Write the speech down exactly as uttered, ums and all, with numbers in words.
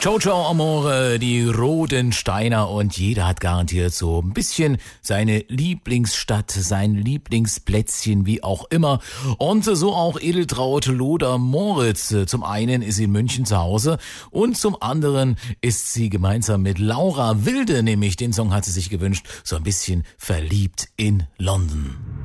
Ciao, ciao, Amore, die Rodensteiner, und jeder hat garantiert so ein bisschen seine Lieblingsstadt, sein Lieblingsplätzchen, wie auch immer. Und so auch Edeltraud Loder Moritz. Zum einen ist sie in München zu Hause und zum anderen ist sie gemeinsam mit Laura Wilde, nämlich den Song hat sie sich gewünscht, so ein bisschen verliebt in London.